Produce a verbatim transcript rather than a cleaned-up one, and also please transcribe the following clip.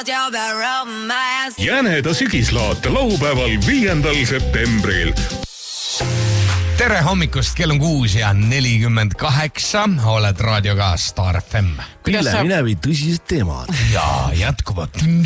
Jäneda sügislaat laupäeval viiendal septembril. Tere hommikust, kell on kuus ja nelikümmend kaheksa. Oled raadioga Star F M. Pille minevi tõsised teemad. Ja jätkuvad